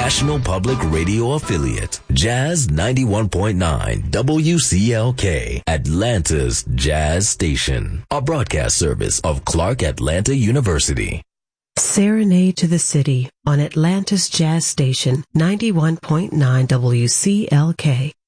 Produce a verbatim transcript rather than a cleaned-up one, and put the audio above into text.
National Public Radio affiliate, Jazz ninety-one point nine W C L K, Atlanta's Jazz Station, a broadcast service of Clark Atlanta University. Serenade to the City on Atlanta's Jazz Station, ninety-one point nine W C L K.